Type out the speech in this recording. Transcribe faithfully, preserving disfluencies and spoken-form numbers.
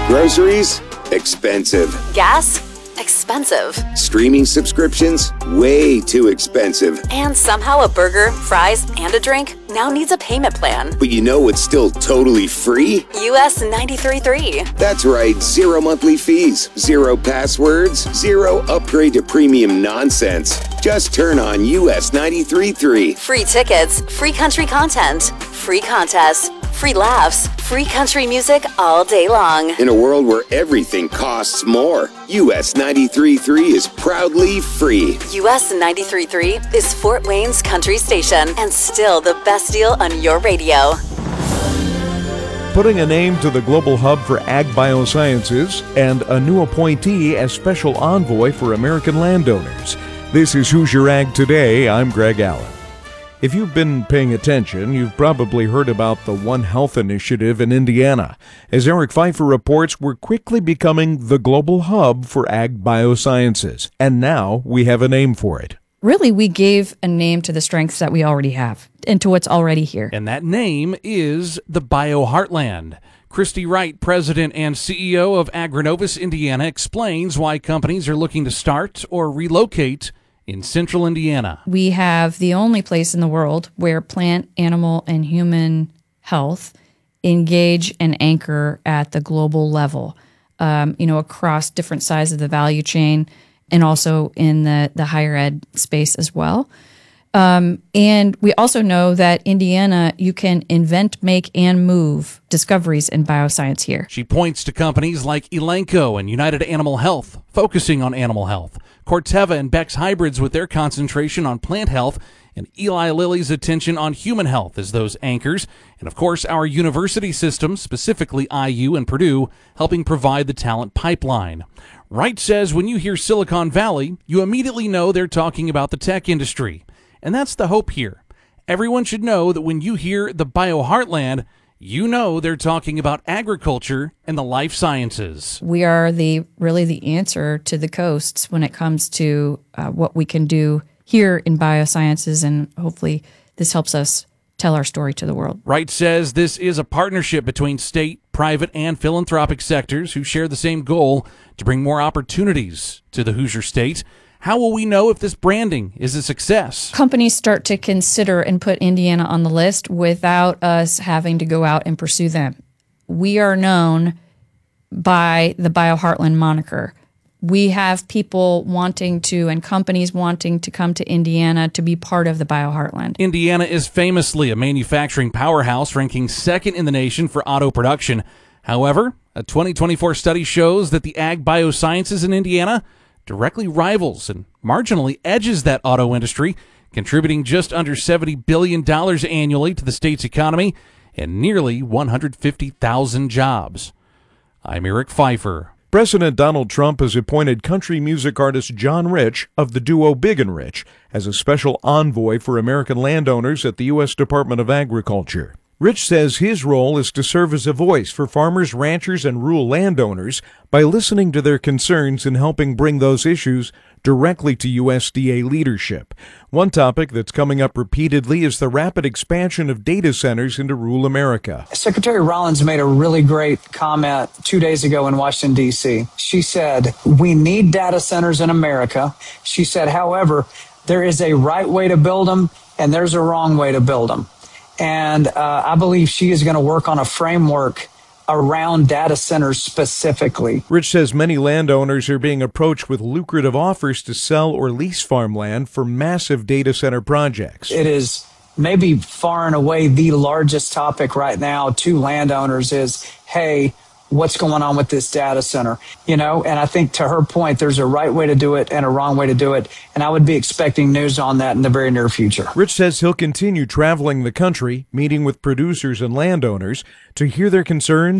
Groceries? Expensive. Gas? Expensive. Streaming subscriptions? Way too expensive. And somehow a burger, fries, and a drink now needs a payment plan. But you know what's still totally free? U S ninety-three point three. That's right, zero monthly fees, zero passwords, zero upgrade to premium nonsense. Just turn on U S ninety-three point three. Free tickets, free country content, free contests, free laughs, free country music all day long. In a world where everything costs more, U S ninety-three point three is proudly free. U S ninety-three point three is Fort Wayne's country station and still the best deal on your radio. Putting a name to the Global Hub for Ag Biosciences and a new appointee as special envoy for American landowners. This is Hoosier Ag Today. I'm Greg Allen. If you've been paying attention, you've probably heard about the One Health initiative in Indiana. As Eric Pfeiffer reports, we're quickly becoming the global hub for ag biosciences. And now we have a name for it. Really, we gave a name to the strengths that we already have and to what's already here. And that name is the BioHeartland. Christy Wright, president and C E O of Agrinovus Indiana, explains why companies are looking to start or relocate in central Indiana. We have the only place in the world where plant, animal, and human health engage and anchor at the global level, um, you know, across different sides of the value chain and also in the, the higher ed space as well. Um, and we also know that Indiana, you can invent, make, and move discoveries in bioscience here. She points to companies like Elanco and United Animal Health, focusing on animal health, Corteva and Beck's Hybrids with their concentration on plant health, and Eli Lilly's attention on human health as those anchors, and of course our university system, specifically I U and Purdue, helping provide the talent pipeline. Wright says when you hear Silicon Valley, you immediately know they're talking about the tech industry. And that's the hope here. Everyone should know that when you hear the BioHeartland, you know they're talking about agriculture and the life sciences. We are the really the answer to the coasts when it comes to uh, what we can do here in biosciences, and hopefully this helps us tell our story to the world. Wright says this is a partnership between state, private, and philanthropic sectors who share the same goal to bring more opportunities to the Hoosier State. How will we know if this branding is a success? Companies start to consider and put Indiana on the list without us having to go out and pursue them. We are known by the BioHeartland moniker. We have people wanting to and companies wanting to come to Indiana to be part of the BioHeartland. Indiana is famously a manufacturing powerhouse, ranking second in the nation for auto production. However, a twenty twenty-four study shows that the ag biosciences in Indiana directly rivals and marginally edges that auto industry, contributing just under seventy billion dollars annually to the state's economy and nearly one hundred fifty thousand jobs. I'm Eric Pfeiffer. President Donald Trump has appointed country music artist John Rich of the duo Big and Rich as a special envoy for American landowners at the U S Department of Agriculture. Rich says his role is to serve as a voice for farmers, ranchers, and rural landowners by listening to their concerns and helping bring those issues directly to U S D A leadership. One topic that's coming up repeatedly is the rapid expansion of data centers into rural America. Secretary Rollins made a really great comment two days ago in Washington, D C She said, we need data centers in America. She said, however, there is a right way to build them and there's a wrong way to build them. And uh, I believe she is going to work on a framework around data centers specifically. Rich says many landowners are being approached with lucrative offers to sell or lease farmland for massive data center projects. It is maybe far and away the largest topic right now to landowners is, hey, what's going on with this data center? You know, and I think to her point, there's a right way to do it and a wrong way to do it. And I would be expecting news on that in the very near future. Rich says he'll continue traveling the country, meeting with producers and landowners to hear their concerns